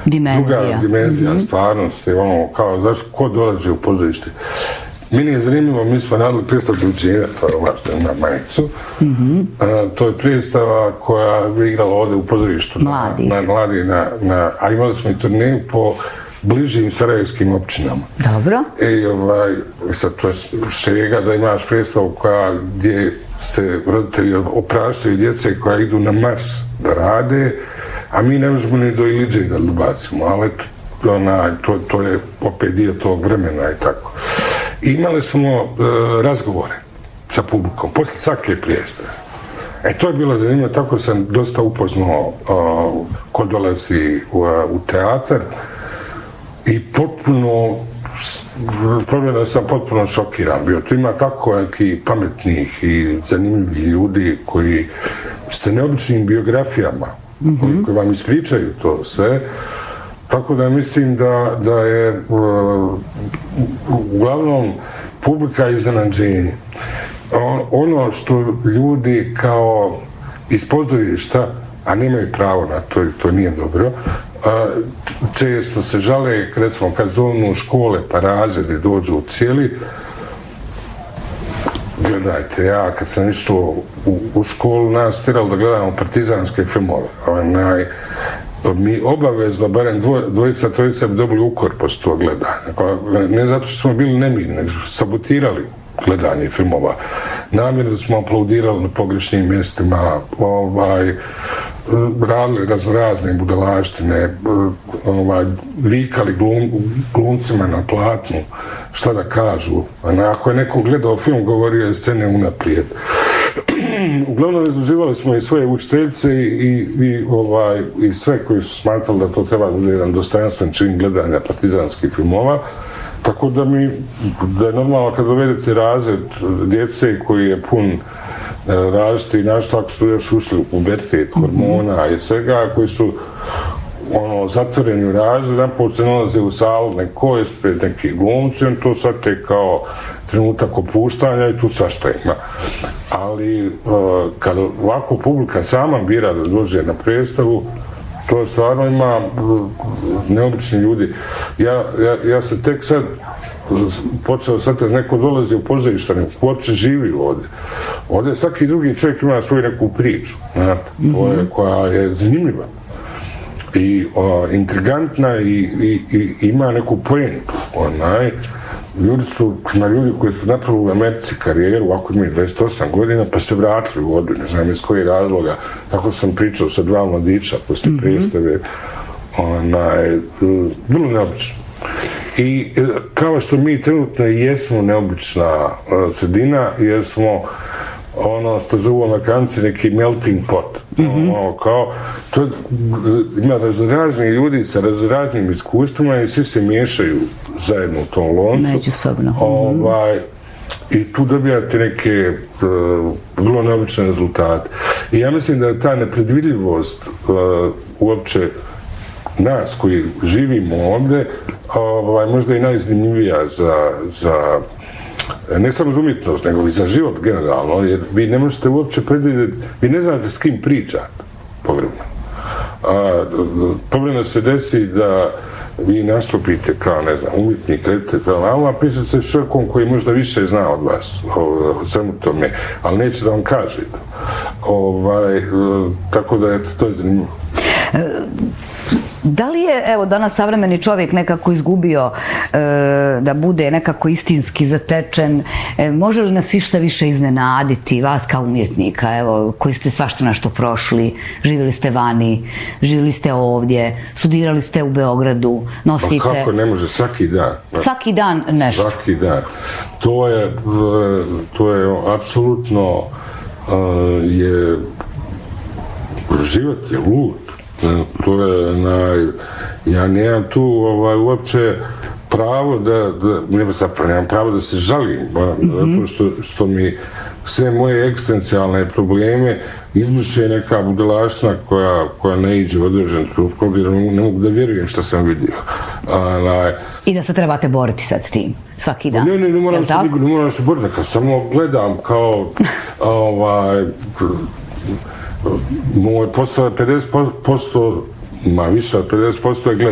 druga dimenzija stvarnosti, ono, kao, znaš, ko dolazi u pozorište. Meni je zanimljivo, mi smo radili predstavu Duđera, to je ovo što ima majicu. To je predstava koja je igrala ovdje u pozorištu. Mladi, a imali smo i turneju po bližim sarajevskim općinama. Dobro. Sad to je šega da imaš predstavu gdje se roditelji opraštaju djece koja idu na Mars da rade, a mi ne možemo ni do Iliđe da dobacimo, ali to je opet dio tog vremena i tako. Imali smo razgovore sa publikom, posle svake predstave. To je bilo zanimljivo, tako sam dosta upoznao ko dolazi u teatar i potpuno, problem da sam potpuno šokiran bio. Tu ima tako neki pametnih i zanimljivih ljudi koji sa neobičnim biografijama, koji vam ispričaju to sve. Tako da mislim da je uglavnom publika iznenađenje. Ono što ljudi kao iz pozorišta, a nemaju pravo na to, to nije dobro, često se žale, recimo kad zovnu škole pa razredi dođu u cijeli, gledajte, ja kad sam išao u školu, nas tirali da gledamo partizanske filmove. Mi obavezno, barem dvojica, trojica bi dobili ukor posle tog gledanja. Ne zato što smo bili nemirni, nego sabotirali gledanje filmova. Namjerno smo aplaudirali na pogrešnim mjestima, radili razne budalaštine, vikali glumcima na platnu šta da kažu. Ako je neko gledao film, govorio je scene unaprijed. Uglavnom izluživali smo i svoje učiteljice i sve koji su smatrali da to treba da je jedan dostojanstven čin gledanja partizanskih filmova. Tako da je normalno kad dovedete razred djece koji je pun različiti, našto ako su još ušli u pubertet, hormona i svega, koji su zatvoreni u razred, napod se nalaze u salu neko ispred nekih glumci, on to shvate kao trenutak opuštanja i tu svašta ima. Ali kad ovako publika sama bira da dođe na predstavu, to stvarno ima neobični ljudi. Ja se tek sad počeo sad neko dolazi u pozorište, neko uopće živi ovdje. Ovdje svaki drugi čovjek ima svoju neku priču, koja je zanimljiva i intrigantna i ima neku poentu. Ljudi koji su napravili u Americi karijeru, ovako imaju 28 godina, pa se vratili u Odru, ne znam iz kojih razloga. Tako sam pričao sa dva mladića posle predstave, vrlo neobično. I kao što mi trenutno i jesmo neobična sredina, jer smo ono što zovu Amerikanci neki melting pot. Ima razni ljudi sa raznim iskustvima i svi se miješaju zajedno u tom loncu. Međusobno. I tu dobijate neke vrlo neobične rezultate. I ja mislim da je ta nepredvidljivost uopće nas koji živimo ovdje možda i najzanimljivija za ne samo za umjetnost, nego i za život generalno, jer vi ne možete uopće predvidjeti, vi ne znate s kim pričate povremeno. Povremeno se desi da vi nastupite kao, ne znam, umjetnik, a pričate se s čovjekom koji možda više zna od vas o svemu tome, ali neće da vam kaže. Tako da to je zanimljivo. Da li je, evo, danas savremeni čovjek nekako izgubio da bude nekako istinski zatečen? Može li nas išta više iznenaditi, vas kao umjetnika, evo, koji ste svašta nešto prošli, živjeli ste vani, živjeli ste ovdje, studirali ste u Beogradu, nosite... Pa kako ne može, svaki dan. Svaki dan nešto. Svaki dan. To je apsolutno, život je lud. To je, ja nemam tu uopće pravo nemam pravo da se žalim, zato što mi sve moje egzistencijalne probleme izbriše neka budalaština koja ne iđe u određen trutku, jer ne mogu da vjerujem što sam vidio. I da se trebate boriti sad s tim, svaki dan? Ne moram se boriti, kad samo gledam kao moj posao je 50%, više od 50% je gledanje.